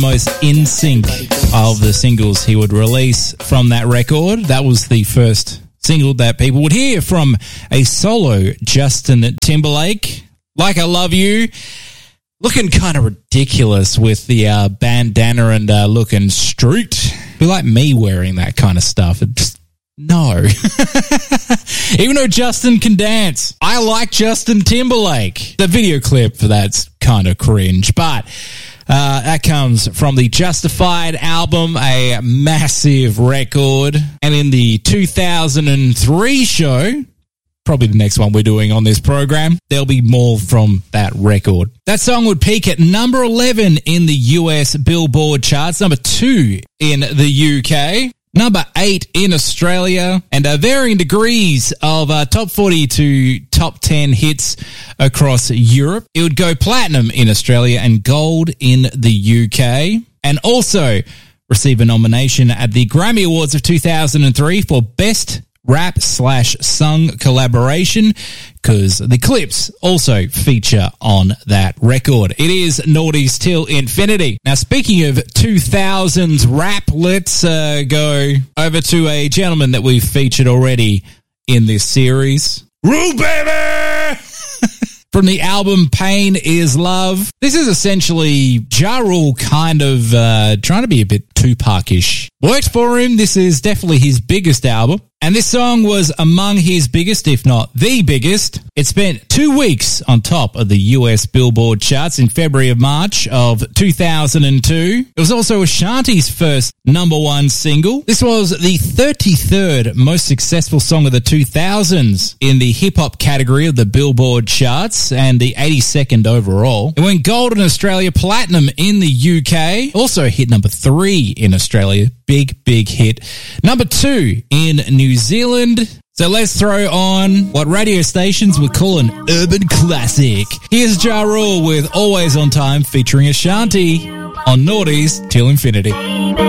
most in sync of the singles he would release from that record. That was the first single that people would hear from a solo Justin Timberlake. Like I Love You, looking kind of ridiculous with the bandana and looking street. Be like me wearing that kind of stuff. No. Even though Justin can dance, I like Justin Timberlake. The video clip for that's kind of cringe, but that comes from the Justified album, a massive record. And in the 2003 show, probably the next one we're doing on this program, there'll be more from that record. That song would peak at number 11 in the US Billboard charts, number 2 in the UK, number 8 in Australia, and varying degrees of top 40 to top 10 hits across Europe. It would go platinum in Australia and gold in the UK, and also receive a nomination at the Grammy Awards of 2003 for Best Rap/Sung Collaboration, because the clips also feature on that record. It is Naughty's Till Infinity. Now, speaking of 2000s rap, let's go over to a gentleman that we've featured already in this series. Rule Baby! From the album Pain is Love. This is essentially Ja Rule kind of trying to be a bit Tupac-ish. Worked for him. This is definitely his biggest album. And this song was among his biggest, if not the biggest. It spent 2 weeks on top of the US Billboard charts in February of March of 2002. It was also Ashanti's first number 1 single. This was the 33rd most successful song of the 2000s in the hip-hop category of the Billboard charts, and the 82nd overall. It went gold in Australia, platinum in the UK. Also hit number 3 in Australia. Big hit. Number 2 in New Zealand. So let's throw on what radio stations would call an urban classic. Here's Ja Rule with Always on Time featuring Ashanti on Naughty's Till Infinity.